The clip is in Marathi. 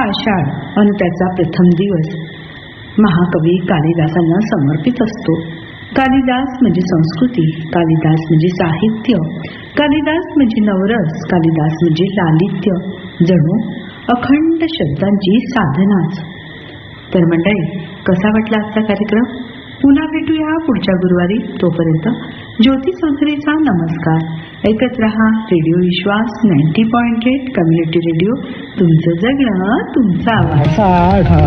आषाढ अन त्याचा प्रथम दिवस महाकवी कालिदासांना समर्पित असतो. कालिदास म्हणजे संस्कृती, कालिदास म्हणजे साहित्य, कालिदास म्हणजे नवरस, कालिदास म्हणजे लालित्य, जणू अखंड शब्दांची साधनाच. तर मंडळी, कसा वाटला आजचा कार्यक्रम? पुन्हा भेटूया पुढच्या गुरुवारी. तोपर्यंत ज्योती चौधरीचा नमस्कार. ऐकत रहा रेडिओ विश्वास 90.8 कम्युनिटी रेडिओ. तुमचं जगणं तुमचा आवाज.